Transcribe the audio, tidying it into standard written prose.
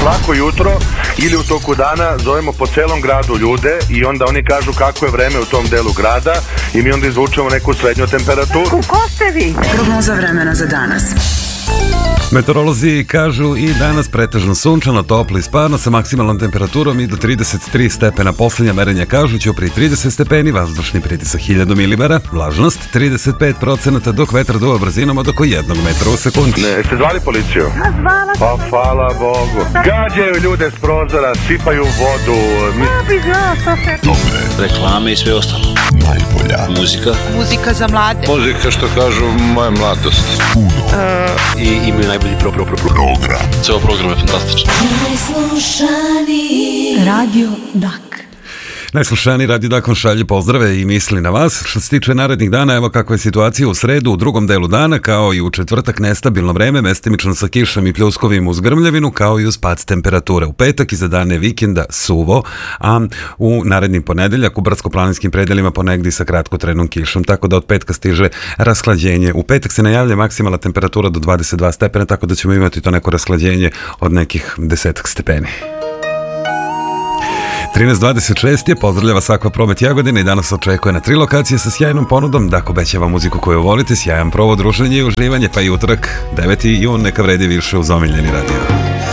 svako jutro ili u toku dana zovemo po celom gradu ljude i onda oni kažu kako je vreme u tom delu grada i mi onda izvučemo neku srednju temperaturu. Ko ste vi? Prognoza vremena za danas. Meteorolozi kažu i danas pretežno sunčano, toplo i sparno sa maksimalnom temperaturom i do 33 stepena. Poslednja merenja kažu će pri 30 stepeni, vazdušni pritisak 1000 milibara, vlažnost 35%, dok vetar duva brzinom od oko 1 metra u sekundi. Ne, ste zvali policiju? Zvala Pa hvala Bogu. Gađaju ljude s prozora, sipaju vodu. bi znao što se... Dobre. Reklame i sve ostalo. Najbolja Muzika. Muzika za mlade. muzika, što kažu, moja mladost. I imaju najbolji program. Ceo program je fantastičan. Radio Dak. Najslušaniji Radio Dak vam šalje pozdrave i misli na vas. Što se tiče narednih dana, evo kakva je situacija u sredu, u drugom delu dana, kao i u četvrtak nestabilno vreme, mestimično sa kišom i pljuskovim uz grmljavinu, kao i uz pad temperature. U petak i za dane vikenda suvo, a u narednim ponedeljak u brdsko-planinskim predelima ponegdje sa kratkotrenom kišom, tako da od petka stiže rashlađenje. U petak se najavlja maksimalna temperatura do 22 stepena, tako da ćemo imati to neko rashlađenje od nekih 10 stepeni. 13.26 je, pozdravljava Akva Promet Jagodina i danas očekuje na 3 lokacije sa sjajnom ponudom. Dak obećava muziku koju volite, sjajan provod, druženje i uživanje, pa i utorak 9. jun neka vredi više uz omiljeni radio.